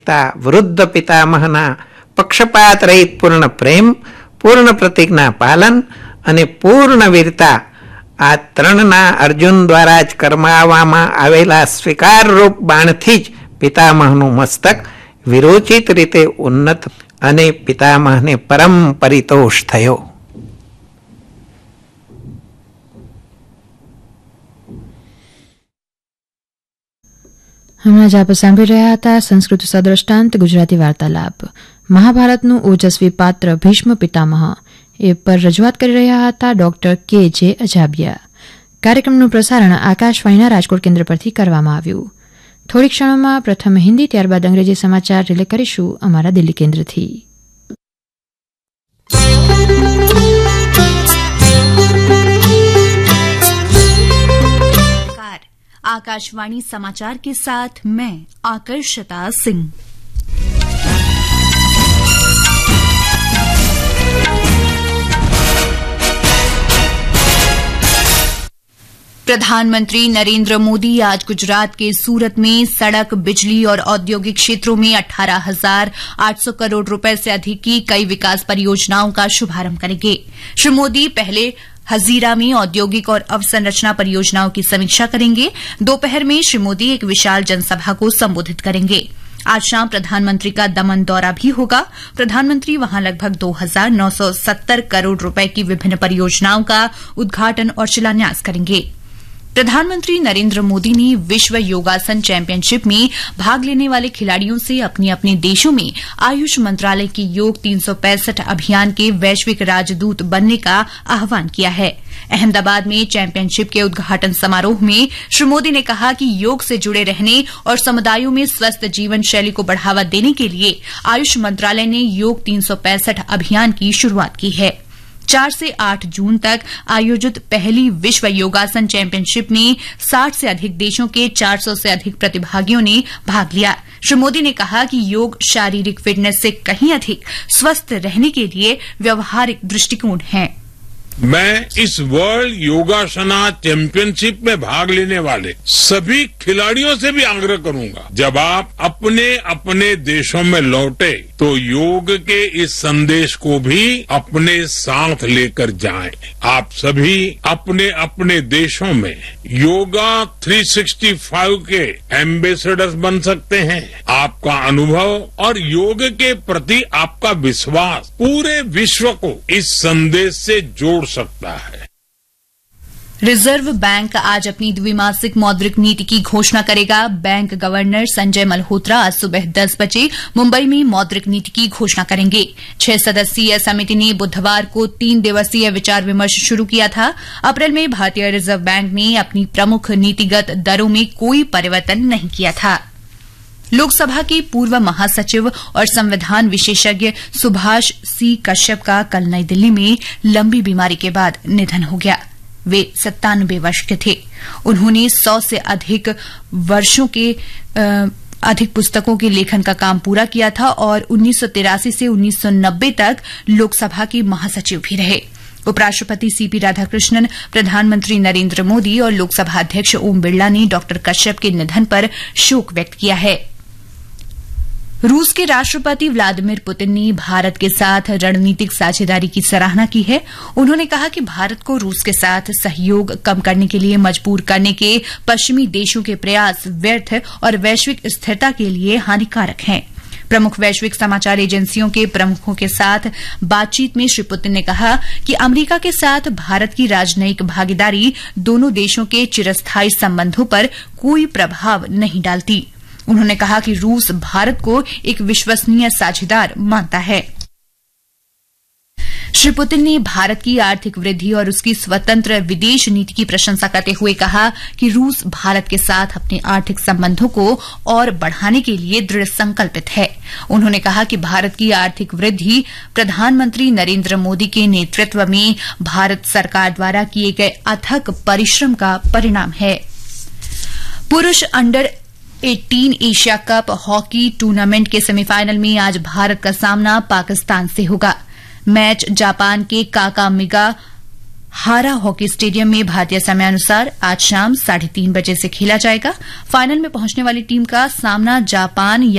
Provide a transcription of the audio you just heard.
વૃદ્ધ પિતામહના પક્ષપાત રહિત પૂર્ણ પ્રેમ, પૂર્ણ પ્રતિજ્ઞા પાલન અને પૂર્ણ વીરતા આ ત્રણના અર્જુન દ્વારા જ કરમાવવામાં આવેલા સ્વીકારરૂપ બાણથી જ પિતામહનું મસ્તક વિરોચિત રીતે ઉન્નત અને પિતામહને પરમ પરિતોષ થયો. હમણાં જ આપ સાંભળી રહ્યા હતા સંસ્કૃત સદ્રષ્ટાંત ગુજરાતી વાર્તાલાપ. મહાભારતનું ઓજસ્વી પાત્ર ભીષ્મ પિતામહ એ પર રજૂઆત કરી રહ્યા હતા ડોક્ટર કે.જે. અજાબિયા. કાર્યક્રમનું પ્રસારણ આકાશવાણીના રાજકોટ કેન્દ્ર પરથી કરવામાં આવ્યું. થોડી ક્ષણોમાં પ્રથમ હિન્દી, ત્યારબાદ અંગ્રેજી સમાચાર રિલે કરીશું અમારા દિલ્હી કેન્દ્રથી. आकाशवाणी समाचार के साथ मैं आकर्षता सिंह. प्रधानमंत्री नरेंद्र मोदी आज गुजरात के सूरत में सड़क, बिजली और औद्योगिक क्षेत्रों में 18,800 करोड़ रुपए से अधिक की कई विकास परियोजनाओं का शुभारंभ करेंगे. श्री मोदी पहले हजीरा में औद्योगिक और अवसंरचना परियोजनाओं की समीक्षा करेंगे. दोपहर में श्री मोदी एक विशाल जनसभा को संबोधित करेंगे. आज शाम प्रधानमंत्री का दमन दौरा भी होगा. प्रधानमंत्री वहां लगभग 2,970 करोड़ रुपए की विभिन्न परियोजनाओं का उद्घाटन और शिलान्यास करेंगे. प्रधानमंत्री नरेंद्र मोदी ने विश्व योगासन चैंपियनशिप में भाग लेने वाले खिलाड़ियों से अपने अपने देशों में आयुष मंत्रालय की योग 365 अभियान के वैश्विक राजदूत बनने का आह्वान किया है. अहमदाबाद में चैंपियनशिप के उद्घाटन समारोह में श्री मोदी ने कहा कि योग से जुड़े रहने और समुदायों में स्वस्थ जीवन शैली को बढ़ावा देने के लिए आयुष मंत्रालय ने योग 365 अभियान की शुरूआत की है. 4 से 8 जून तक आयोजित पहली विश्व योगासन चैंपियनशिप में 60 से अधिक देशों के 400 से अधिक प्रतिभागियों ने भाग लिया. श्री मोदी ने कहा कि योग शारीरिक फिटनेस से कहीं अधिक स्वस्थ रहने के लिए व्यवहारिक दृष्टिकोण है. मैं इस वर्ल्ड योगासना चैंपियनशिप में भाग लेने वाले सभी खिलाड़ियों से भी आग्रह करूंगा, जब आप अपने अपने देशों में लौटे तो योग के इस संदेश को भी अपने साथ लेकर जाएं. आप सभी अपने अपने देशों में योगा 365 के एम्बेसडर्स बन सकते हैं. आपका अनुभव और योग के प्रति आपका विश्वास पूरे विश्व को इस संदेश से जोड़ सकता है. रिजर्व बैंक आज अपनी द्विमासिक मौद्रिक नीति की घोषणा करेगा. बैंक गवर्नर संजय मल्होत्रा आज सुबह 10 बजे मुंबई में मौद्रिक नीति की घोषणा करेंगे. 6 सदस्यीय समिति ने बुधवार को 3 दिवसीय विचार विमर्श शुरू किया था. अप्रैल में भारतीय रिजर्व बैंक ने अपनी प्रमुख नीतिगत दरों में कोई परिवर्तन नहीं किया था. लोकसभा के पूर्व महासचिव और संविधान विशेषज्ञ सुभाष सी कश्यप का कल नई दिल्ली में लंबी बीमारी के बाद निधन हो गया. वे 97 वर्ष के थे. उन्होंने 100 से अधिक वर्षों के अधिक पुस्तकों के लेखन का काम पूरा किया था और 1983 से 1990 तक लोकसभा के महासचिव भी रहे. उपराष्ट्रपति सीपी राधाकृष्णन, प्रधानमंत्री नरेंद्र मोदी और लोकसभा अध्यक्ष ओम बिरला ने डॉक्टर कश्यप के निधन पर शोक व्यक्त किया है. रूस के राष्ट्रपति व्लादिमीर पुतिन ने भारत के साथ रणनीतिक साझेदारी की सराहना की है. उन्होंने कहा कि भारत को रूस के साथ सहयोग कम करने के लिए मजबूर करने के पश्चिमी देशों के प्रयास व्यर्थ और वैश्विक स्थिरता के लिए हानिकारक हैं. प्रमुख वैश्विक समाचार एजेंसियों के प्रमुखों के साथ बातचीत में श्री पुतिन ने कहा कि अमेरिका के साथ भारत की राजनयिक भागीदारी दोनों देशों के चिरस्थायी संबंधों पर कोई प्रभाव नहीं डालती. उन्होंने कहा कि रूस भारत को एक विश्वसनीय साझेदार मानता है. श्री पुतिन ने भारत की आर्थिक वृद्धि और उसकी स्वतंत्र विदेश नीति की प्रशंसा करते हुए कहा कि रूस भारत के साथ अपने आर्थिक संबंधों को और बढ़ाने के लिए दृढ़ संकल्पित है. उन्होंने कहा कि भारत की आर्थिक वृद्धि प्रधानमंत्री नरेंद्र मोदी के नेतृत्व में भारत सरकार द्वारा किए गए अथक परिश्रम का परिणाम है. पुरुष under 18 Asia cup hockey tournament के सेमीफाइनल में आज भारत का सामना पाकिस्तान से होगा. मैच जापान के काकामिगा हारा हॉकी स्टेडियम में भारतीय समयानुसार आज शाम 3:30 बजे से खेला जाएगा. फाइनल में पहुंचने वाली टीम का सामना जापान